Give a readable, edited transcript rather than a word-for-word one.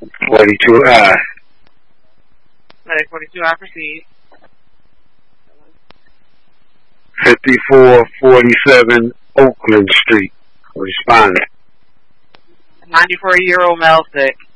42I. Medic 42I, proceed. 5447 Oakland Street. Responding. 94-year-old male sick.